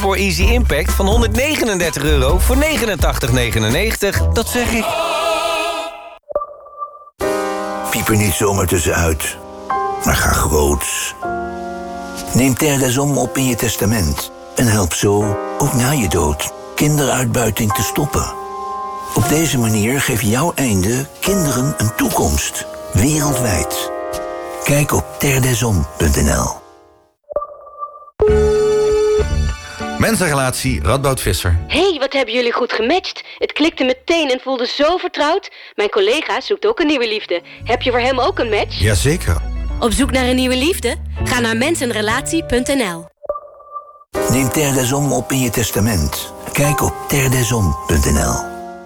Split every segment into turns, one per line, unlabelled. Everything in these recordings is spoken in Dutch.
Carglass Easy Impact van €139 voor €89,99. Dat zeg ik.
Piep er niet zomaar tussenuit, maar ga groots. Neem Terre des Hommes op in je testament en help zo, ook na je dood, kinderuitbuiting te stoppen. Op deze manier geeft jouw einde kinderen een toekomst, wereldwijd. Kijk op terredeshommes.nl.
Mensenrelatie Radboud Visser.
Hey, wat hebben jullie goed gematcht. Het klikte meteen en voelde zo vertrouwd. Mijn collega zoekt ook een nieuwe liefde. Heb je voor hem ook een match?
Jazeker.
Op zoek naar een nieuwe liefde? Ga naar mensenrelatie.nl.
Neem Terre des Hommes op in je testament. Kijk op terredeshommes.nl.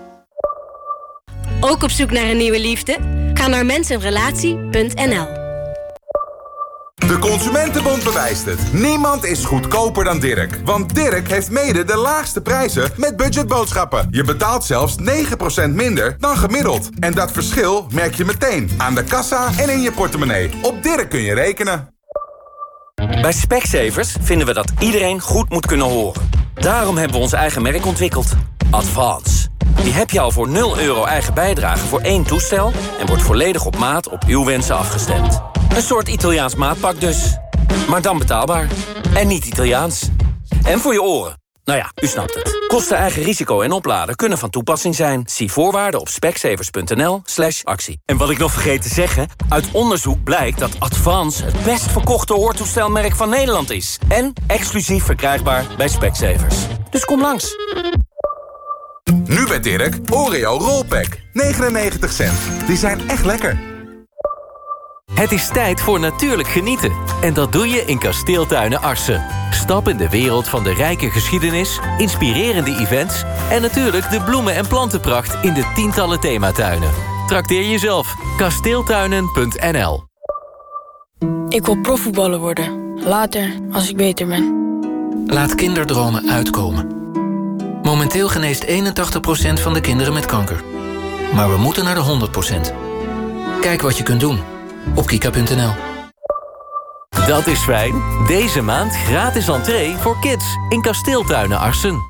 Ook op zoek naar een nieuwe liefde? Ga naar mensenrelatie.nl.
De Consumentenbond bewijst het. Niemand is goedkoper dan Dirk. Want Dirk heeft mede de laagste prijzen met budgetboodschappen. Je betaalt zelfs 9% minder dan gemiddeld. En dat verschil merk je meteen aan de kassa en in je portemonnee. Op Dirk kun je rekenen.
Bij Specsavers vinden we dat iedereen goed moet kunnen horen. Daarom hebben we ons eigen merk ontwikkeld. Advance. Die heb je al voor €0 eigen bijdrage voor 1 toestel... en wordt volledig op maat op uw wensen afgestemd. Een soort Italiaans maatpak dus. Maar dan betaalbaar. En niet Italiaans. En voor je oren. Nou ja, u snapt het. Kosten, eigen risico en opladen kunnen van toepassing zijn. Zie voorwaarden op specsavers.nl/actie. En wat ik nog vergeet te zeggen... uit onderzoek blijkt dat Advance het best verkochte hoortoestelmerk van Nederland is. En exclusief verkrijgbaar bij Specsavers. Dus kom langs.
Nu bij Dirk, Oreo Rollpack. 99 cent. Die zijn echt lekker.
Het is tijd voor natuurlijk genieten. En dat doe je in Kasteeltuinen Arcen. Stap in de wereld van de rijke geschiedenis, inspirerende events... en natuurlijk de bloemen- en plantenpracht in de tientallen thematuinen. Trakteer jezelf. Kasteeltuinen.nl.
Ik wil profvoetballer worden. Later, als ik beter ben.
Laat kinderdromen uitkomen. Momenteel geneest 81% van de kinderen met kanker. Maar we moeten naar de 100%. Kijk wat je kunt doen op kika.nl.
Dat is fijn. Deze maand gratis entree voor kids in Kasteeltuinen Arcen.